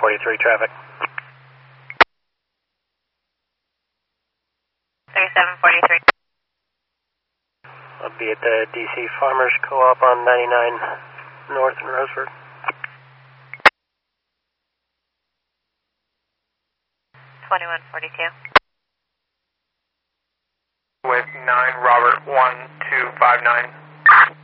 3743 traffic. 3743. I'll be at the DC Farmers Co-op on 99 North in Roseford. 2142. With 9 Robert 1259.